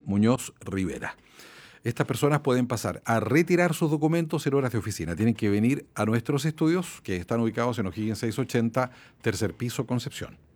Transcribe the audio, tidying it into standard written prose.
Muñoz Rivera. Estas personas pueden pasar a retirar sus documentos en horas de oficina. Tienen que venir a nuestros estudios, que están ubicados en O'Higgins 680, tercer piso, Concepción.